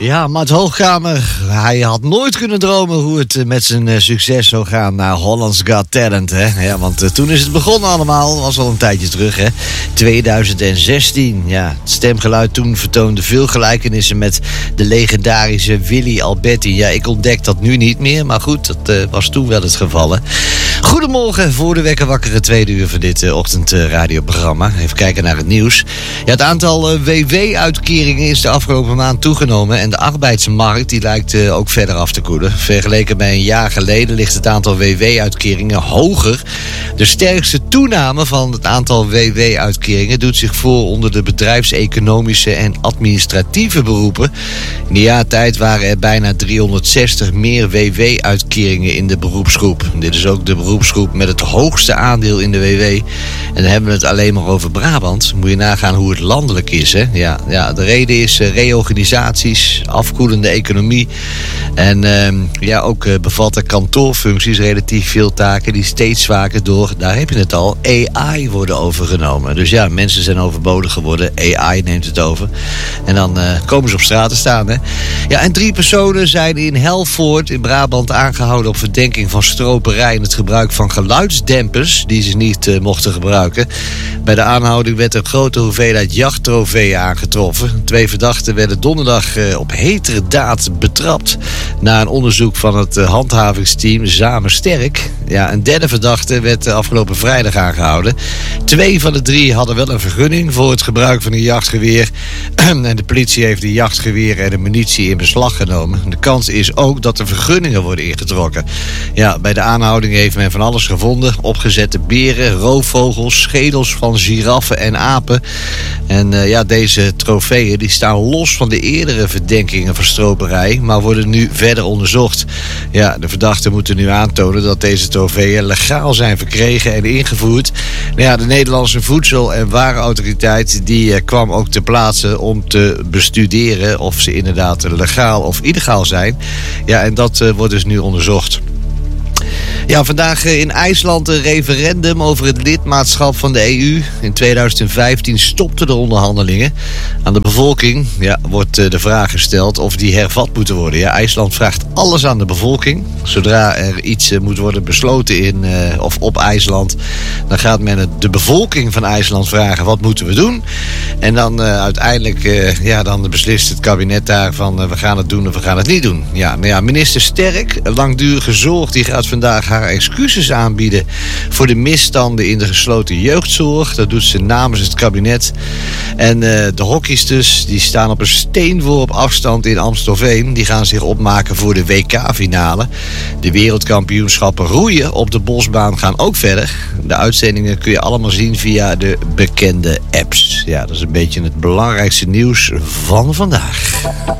Ja, Mart Hoogkamer, hij had nooit kunnen dromen hoe het met zijn succes zou gaan naar Holland's Got Talent. Hè? Ja, want toen is het begonnen allemaal, was al een tijdje terug. Hè? 2016, ja, het stemgeluid toen vertoonde veel gelijkenissen met de legendarische Willy Alberti. Ja, ik ontdek dat nu niet meer, maar goed, dat was toen wel het geval. Hè? Goedemorgen, voor de wekker wakkere tweede uur van dit ochtendradioprogramma. Even kijken naar het nieuws. Ja, het aantal WW-uitkeringen is de afgelopen maand toegenomen en de arbeidsmarkt die lijkt ook verder af te koelen. Vergeleken bij een jaar geleden ligt het aantal WW-uitkeringen hoger. De sterkste toename van het aantal WW-uitkeringen doet zich voor onder de bedrijfseconomische en administratieve beroepen. In een jaar tijd waren er bijna 360 meer WW-uitkeringen in de beroepsgroep. Dit is ook de beroepsgroep met het hoogste aandeel in de WW. En dan hebben we het alleen maar over Brabant. Moet je nagaan hoe het landelijk is. Hè? Ja, de reden is reorganisaties, afkoelende economie. En ook bevatten kantoorfuncties relatief veel taken die steeds vaker door, daar heb je het al, AI worden overgenomen. Dus ja, mensen zijn overbodig geworden. AI neemt het over. En dan komen ze op straat te staan. Hè? Ja, en 3 personen zijn in Helvoort in Brabant aangehouden op verdenking van stroperij en het gebruik van geluidsdempers die ze niet mochten gebruiken. Bij de aanhouding werd een grote hoeveelheid jachttrofeeën aangetroffen. 2 verdachten werden donderdag op heterdaad betrapt na een onderzoek van het handhavingsteam Samen Sterk. Ja, een derde verdachte werd afgelopen vrijdag aangehouden. 2 van de 3 hadden wel een vergunning voor het gebruik van een jachtgeweer. En de politie heeft de jachtgeweren en de munitie in beslag genomen. De kans is ook dat de vergunningen worden ingetrokken. Ja, bij de aanhouding heeft men van alles gevonden. Opgezette beren, roofvogels, schedels van giraffen en apen. En deze trofeeën die staan los van de eerdere verdenkingen van stroperij, maar worden nu verder onderzocht. Ja, de verdachten moeten nu aantonen dat deze trofeeën legaal zijn verkregen en ingevoerd. Ja, de Nederlandse Voedsel- en Warenautoriteit die kwam ook ter plaatse om te bestuderen of ze inderdaad legaal of illegaal zijn. Ja, en dat wordt dus nu onderzocht. Ja, vandaag in IJsland een referendum over het lidmaatschap van de EU. In 2015 stopten de onderhandelingen. Aan de bevolking wordt de vraag gesteld of die hervat moeten worden. Ja, IJsland vraagt alles aan de bevolking. Zodra er iets moet worden besloten op IJsland, dan gaat men de bevolking van IJsland vragen: wat moeten we doen? En dan uiteindelijk dan beslist het kabinet daarvan: we gaan het doen of we gaan het niet doen. Ja, maar ja, minister Sterk, langdurige zorg, die gaat vandaag haar excuses aanbieden voor de misstanden in de gesloten jeugdzorg. Dat doet ze namens het kabinet. En de hockeysters die staan op een steenworp afstand in Amstelveen. Die gaan zich opmaken voor de WK-finale. De wereldkampioenschappen roeien op de bosbaan gaan ook verder. De uitzendingen kun je allemaal zien via de bekende apps. Ja, dat is een beetje het belangrijkste nieuws van vandaag.